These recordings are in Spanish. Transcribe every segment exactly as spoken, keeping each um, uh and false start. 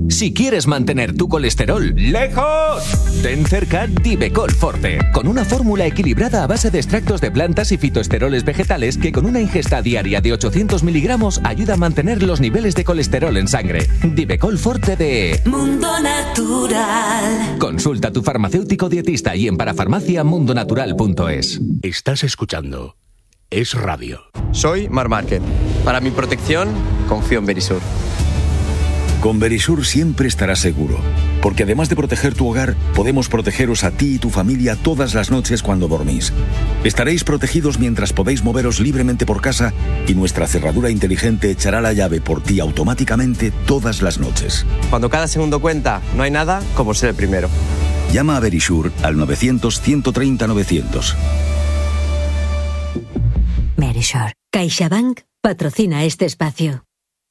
Si quieres mantener tu colesterol lejos, ten cerca Divecol Forte, con una fórmula equilibrada a base de extractos de plantas y fitoesteroles vegetales que con una ingesta diaria de ochocientos miligramos ayuda a mantener los niveles de colesterol en sangre. Divecol Forte de Mundo Natural. Consulta a tu farmacéutico dietista y en parafarmacia mundo natural punto es. Estás escuchando Es Radio. Soy Mar Márquez. Para mi protección, confío en Verisur. Con Verisur siempre estarás seguro, porque además de proteger tu hogar, podemos protegeros a ti y tu familia todas las noches cuando dormís. Estaréis protegidos mientras podéis moveros libremente por casa y nuestra cerradura inteligente echará la llave por ti automáticamente todas las noches. Cuando cada segundo cuenta, no hay nada como ser el primero. Llama a Verisur al novecientos, ciento treinta, novecientos. Verisur. CaixaBank patrocina este espacio.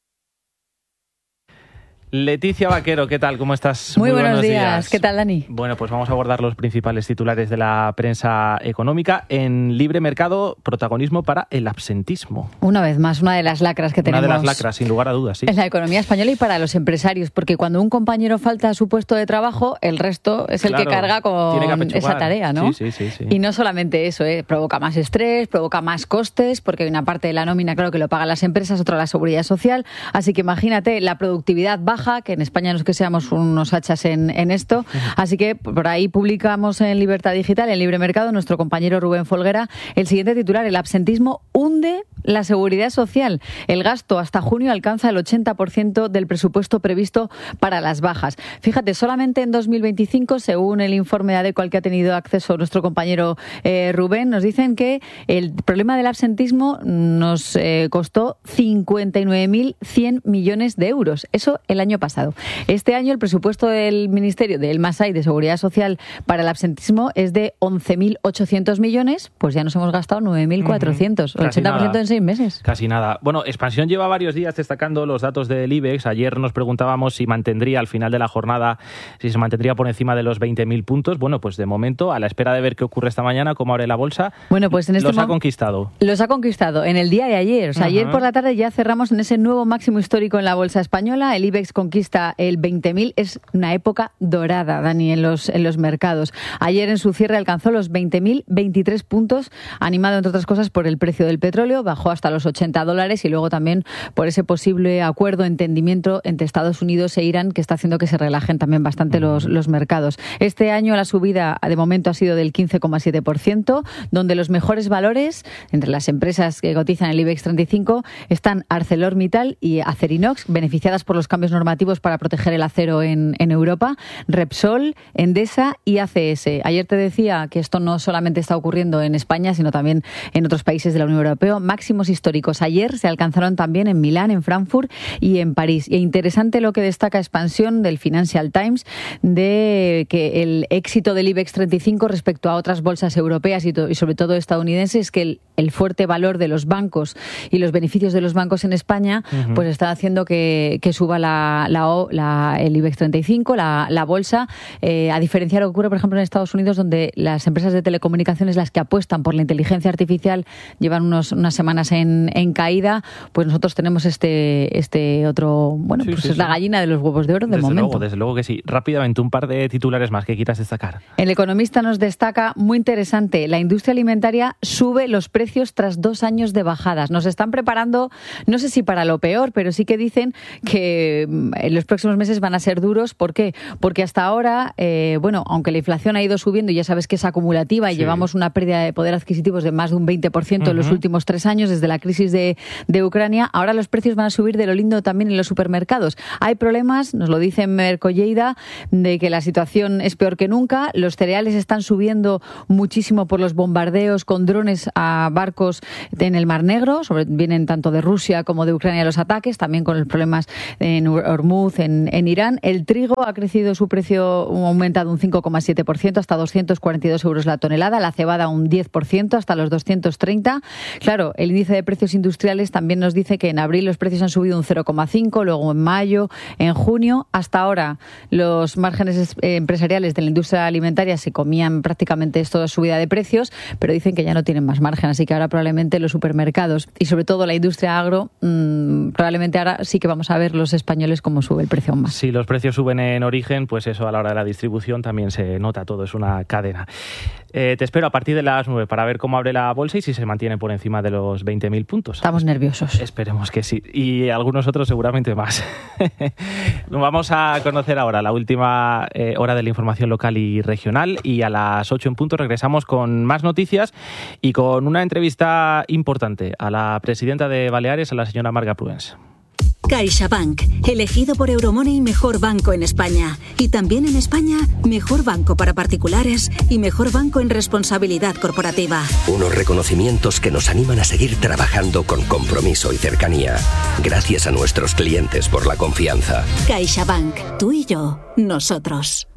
Leticia Vaquero, ¿qué tal? ¿Cómo estás? Muy, Muy buenos, buenos días. días. ¿Qué tal, Dani? Bueno, pues vamos a abordar los principales titulares de la prensa económica. En Libre Mercado, protagonismo para el absentismo. Una vez más, una de las lacras que tenemos. Una de las lacras, sin lugar a dudas, sí. En la economía española y para los empresarios, porque cuando un compañero falta a su puesto de trabajo, el resto es el claro, que carga con que esa tarea, ¿no? Sí, sí, sí, sí. Y no solamente eso, ¿eh? Provoca más estrés, provoca más costes, porque hay una parte de la nómina, claro, que lo pagan las empresas, otra la seguridad social. Así que imagínate, la productividad baja, que en España no es que seamos unos hachas en, en esto. Así que por ahí publicamos en Libertad Digital, en Libre Mercado, nuestro compañero Rubén Folguera, el siguiente titular: el absentismo hunde la seguridad social. El gasto hasta junio alcanza el ochenta por ciento del presupuesto previsto para las bajas. Fíjate, solamente en dos mil veinticinco, según el informe de ADECO al que ha tenido acceso nuestro compañero eh, Rubén, nos dicen que el problema del absentismo nos eh, costó cincuenta y nueve mil cien millones de euros. Eso el año pasado. Este año el presupuesto del Ministerio del MASAI de Seguridad Social para el absentismo es de once mil ochocientos millones, pues ya nos hemos gastado nueve mil cuatrocientos, uh-huh. el ochenta por ciento en seis meses. Casi nada. Bueno, Expansión lleva varios días destacando los datos del IBEX. Ayer nos preguntábamos si mantendría al final de la jornada, si se mantendría por encima de los veinte mil puntos. Bueno, pues de momento, a la espera de ver qué ocurre esta mañana, cómo abre la bolsa, bueno, pues en este los mo- ha conquistado. Los ha conquistado en el día de ayer. O sea, uh-huh. ayer por la tarde ya cerramos en ese nuevo máximo histórico en la bolsa española. El IBEX conquista el veinte mil. Es una época dorada, Dani, en los, en los mercados. Ayer en su cierre alcanzó los veinte mil veintitrés puntos, animado entre otras cosas por el precio del petróleo, bajó hasta los ochenta dólares y luego también por ese posible acuerdo, entendimiento entre Estados Unidos e Irán que está haciendo que se relajen también bastante los, los mercados. Este año la subida de momento ha sido del quince coma siete por ciento, donde los mejores valores entre las empresas que cotizan el IBEX treinta y cinco están ArcelorMittal y Acerinox, beneficiadas por los cambios normativos para proteger el acero en, en Europa, Repsol, Endesa y A C S. Ayer te decía que esto no solamente está ocurriendo en España, sino también en otros países de la Unión Europea. Máximos históricos ayer se alcanzaron también en Milán, en Frankfurt y en París. Y interesante lo que destaca Expansión del Financial Times, de que el éxito del IBEX treinta y cinco respecto a otras bolsas europeas y, to- y sobre todo estadounidenses es que el, el fuerte valor de los bancos y los beneficios de los bancos en España uh-huh. pues está haciendo que, que suba la, la, la, el IBEX treinta y cinco, la, la bolsa, eh, a diferencia de lo que ocurre, por ejemplo, en Estados Unidos, donde las empresas de telecomunicaciones, las que apuestan por la inteligencia artificial, llevan unos, unas semanas en, en caída. Pues nosotros tenemos este, este otro, bueno, sí, pues sí, es sí. la gallina de los huevos de oro de desde momento. Luego, desde luego que sí. Rápidamente, un par de titulares más que quieras destacar. El Economista nos destaca, muy interesante, la industria alimentaria sube los precios tras dos años de bajadas. Nos están preparando, no sé si para lo peor, pero sí que dicen que en los próximos meses van a ser duros. ¿Por qué? Porque hasta ahora, eh, bueno, aunque la inflación ha ido subiendo y ya sabes que es acumulativa y sí. llevamos una pérdida de poder adquisitivo de más de un veinte por ciento uh-huh. en los últimos tres años desde la crisis de, de Ucrania, ahora los precios van a subir de lo lindo también en los supermercados. Hay problemas, nos lo dice Merco Lleida, de que la situación es peor que nunca. Los cereales están subiendo muchísimo por los bombardeos con drones a barcos en el Mar Negro, sobre, vienen tanto de Rusia como de Ucrania los ataques, también con los problemas en Hormuz, en, en Irán. El trigo ha crecido su precio, ha aumentado un cinco coma siete por ciento hasta doscientos cuarenta y dos euros la tonelada, la cebada un diez por ciento hasta los doscientos treinta. Claro, el índice de precios industriales también nos dice que en abril los precios han subido un cero coma cinco, luego en mayo, en junio. Hasta ahora los márgenes empresariales de la industria alimentaria se comían prácticamente toda subida de precios, pero dicen que ya no tienen más margen, así que ahora probablemente los supermercados y sobre todo la industria agro, mmm, probablemente ahora sí que vamos a ver los españoles es como sube el precio aún más. Si los precios suben en origen, pues eso a la hora de la distribución también se nota, todo es una cadena. Eh, te espero a partir de las nueve para ver cómo abre la bolsa y si se mantiene por encima de los veinte mil puntos. Estamos nerviosos. Esperemos que sí. Y algunos otros seguramente más. Vamos a conocer ahora la última eh, hora de la información local y regional, y a las ocho en punto regresamos con más noticias y con una entrevista importante a la presidenta de Baleares, a la señora Marga Pruens. CaixaBank, elegido por Euromoney mejor banco en España. Y también en España, mejor banco para particulares y mejor banco en responsabilidad corporativa. Unos reconocimientos que nos animan a seguir trabajando con compromiso y cercanía. Gracias a nuestros clientes por la confianza. CaixaBank, tú y yo, nosotros.